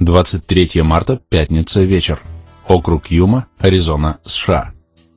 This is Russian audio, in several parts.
23 марта, пятница, вечер. Округ Юма, Аризона, США.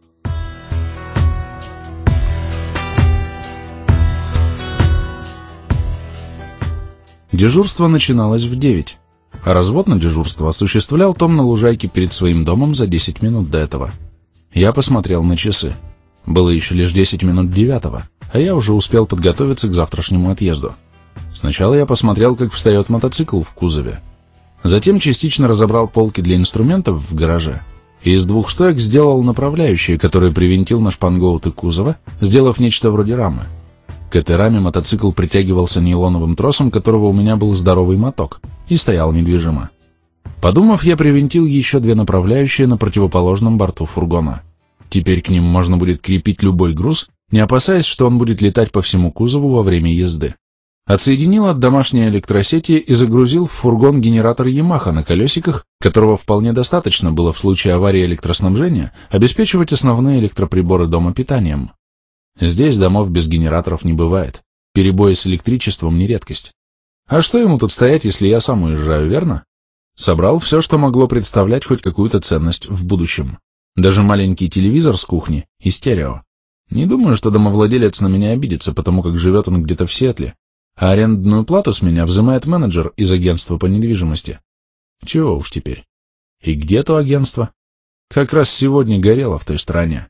Дежурство начиналось в 9, а развод на дежурство осуществлял Том на лужайке перед своим домом за 10 минут до этого. Я посмотрел на часы. Было еще лишь 10 минут 9, а я уже успел подготовиться к завтрашнему отъезду. Сначала я посмотрел, как встает мотоцикл в кузове. Затем частично разобрал полки для инструментов в гараже и из 2 стоек сделал направляющие, которые привинтил на шпангоуты кузова, сделав нечто вроде рамы. К этой раме мотоцикл притягивался нейлоновым тросом, которого у меня был здоровый моток, и стоял недвижимо. Подумав, я привинтил еще 2 направляющие на противоположном борту фургона. Теперь к ним можно будет крепить любой груз, не опасаясь, что он будет летать по всему кузову во время езды. Отсоединил от домашней электросети и загрузил в фургон генератор Yamaha на колесиках, которого вполне достаточно было в случае аварии электроснабжения обеспечивать основные электроприборы дома питанием. Здесь домов без генераторов не бывает. Перебои с электричеством не редкость. А что ему тут стоять, если я сам уезжаю, верно? Собрал все, что могло представлять хоть какую-то ценность в будущем. Даже маленький телевизор с кухни и стерео. Не думаю, что домовладелец на меня обидится, потому как живет он где-то в Сиэтле, а арендную плату с меня взимает менеджер из агентства по недвижимости. Чего уж теперь. И где то агентство? Как раз сегодня горело в той стороне.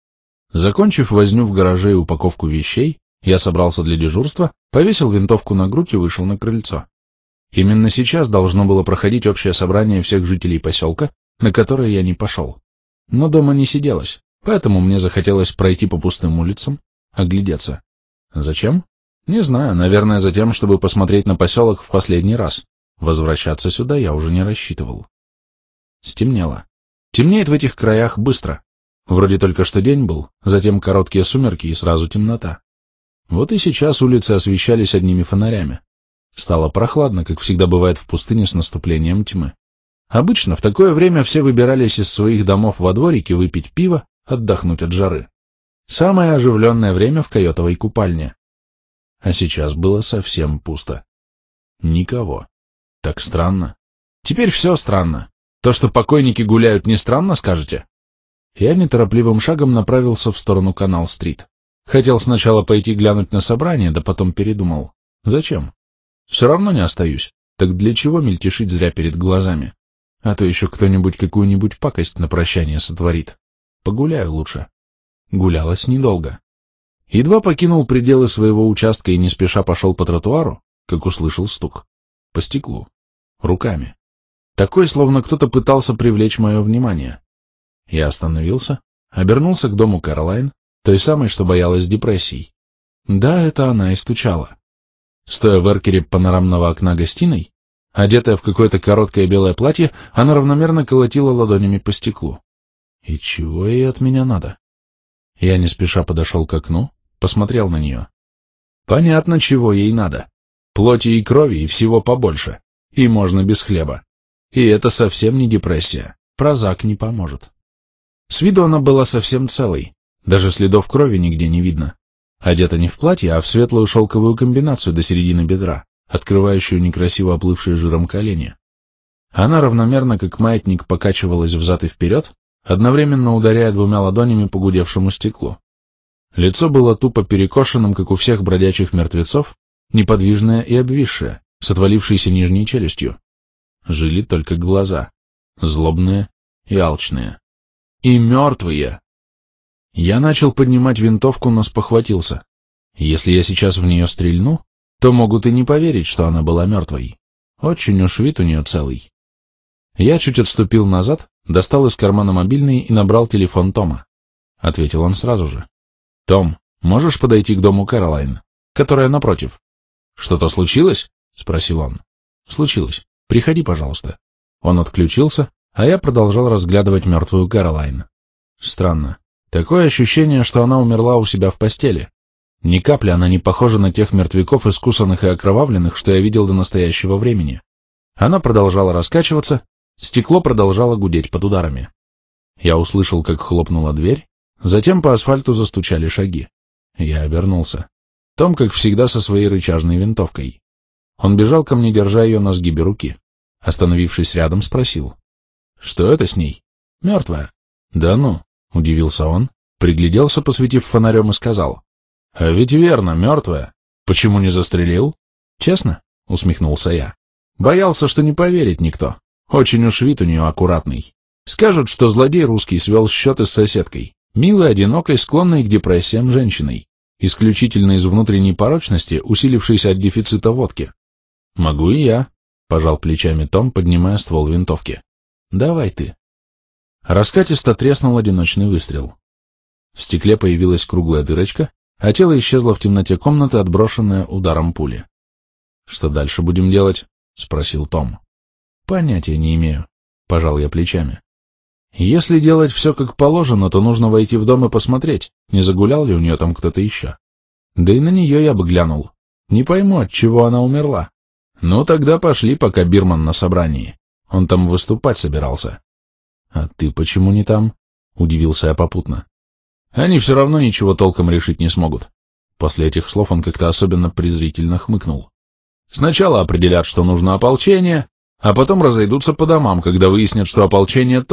Закончив возню в гараже и упаковку вещей, я собрался для дежурства, повесил винтовку на грудь и вышел на крыльцо. Именно сейчас должно было проходить общее собрание всех жителей поселка, на которое я не пошел. Но дома не сиделось, поэтому мне захотелось пройти по пустым улицам, оглядеться. Зачем? Не знаю, наверное, за тем, чтобы посмотреть на поселок в последний раз. Возвращаться сюда я уже не рассчитывал. Стемнело. Темнеет в этих краях быстро. Вроде только что день был, затем короткие сумерки и сразу темнота. Вот и сейчас улицы освещались одними фонарями. Стало прохладно, как всегда бывает в пустыне с наступлением тьмы. Обычно в такое время все выбирались из своих домов во дворике выпить пиво, отдохнуть от жары. Самое оживленное время в койотовой купальне. А сейчас было совсем пусто. Никого. Так странно. Теперь все странно. То, что покойники гуляют, не странно, скажете? Я неторопливым шагом направился в сторону Канал-стрит. Хотел сначала пойти глянуть на собрание, да потом передумал. Зачем? Все равно не остаюсь. Так для чего мельтешить зря перед глазами? А то еще кто-нибудь какую-нибудь пакость на прощание сотворит. Погуляю лучше. Гулялось недолго. Едва покинул пределы своего участка и не спеша пошел по тротуару, как услышал стук. По стеклу. Руками. Такой, словно кто-то пытался привлечь мое внимание. Я остановился, обернулся к дому Кэролайн, той самой, что боялась депрессий. Да, это она и стучала. Стоя в эркере панорамного окна гостиной, одетая в какое-то короткое белое платье, она равномерно колотила ладонями по стеклу. И чего ей от меня надо? Я не спеша подошел к окну, посмотрел на нее. Понятно, чего ей надо. Плоти и крови, и всего побольше. И можно без хлеба. И это совсем не депрессия. Прозак не поможет. С виду она была совсем целой. Даже следов крови нигде не видно. Одета не в платье, а в светлую шелковую комбинацию до середины бедра, открывающую некрасиво оплывшие жиром колени. Она равномерно, как маятник, покачивалась взад и вперед, одновременно ударяя 2 ладонями по гудевшему стеклу. Лицо было тупо перекошенным, как у всех бродячих мертвецов, неподвижное и обвисшее, с отвалившейся нижней челюстью. Жили только глаза, злобные и алчные. И мертвые! Я начал поднимать винтовку, но спохватился. Если я сейчас в нее стрельну, то могут и не поверить, что она была мертвой. Очень уж вид у нее целый. Я чуть отступил назад, достал из кармана мобильный и набрал телефон Тома. Ответил он сразу же. «Том, можешь подойти к дому Кэролайн, которая напротив?» «Что-то случилось?» — спросил он. «Случилось. Приходи, пожалуйста». Он отключился, а я продолжал разглядывать мертвую Кэролайн. Странно. Такое ощущение, что она умерла у себя в постели. Ни капли она не похожа на тех мертвяков, искусанных и окровавленных, что я видел до настоящего времени. Она продолжала раскачиваться, стекло продолжало гудеть под ударами. Я услышал, как хлопнула дверь, затем по асфальту застучали шаги. Я обернулся. Том, как всегда, со своей рычажной винтовкой. Он бежал ко мне, держа ее на сгибе руки. Остановившись рядом, спросил. Что это с ней? Мертвая. Да ну, удивился он, пригляделся, посветив фонарем, и сказал. А ведь верно, мертвая. Почему не застрелил? Честно? Усмехнулся я. Боялся, что не поверит никто. Очень уж вид у нее аккуратный. Скажут, что злодей русский свел счеты с соседкой, милой, одинокой, склонной к депрессиям женщиной, исключительно из внутренней порочности, усилившейся от дефицита водки. Могу и я, пожал плечами Том, поднимая ствол винтовки. Давай ты. Раскатисто треснул одиночный выстрел. В стекле появилась круглая дырочка, а тело исчезло в темноте комнаты, отброшенное ударом пули. «Что дальше будем делать?» — спросил Том. «Понятия не имею», — пожал я плечами. «Если делать все как положено, то нужно войти в дом и посмотреть, не загулял ли у нее там кто-то еще. Да и на нее я бы глянул. Не пойму, от чего она умерла. Ну, тогда пошли, пока Бирман на собрании. Он там выступать собирался». «А ты почему не там?» — удивился я попутно. «Они все равно ничего толком решить не смогут». После этих слов он как-то особенно презрительно хмыкнул. «Сначала определят, что нужно ополчение, а потом разойдутся по домам, когда выяснят, что ополчение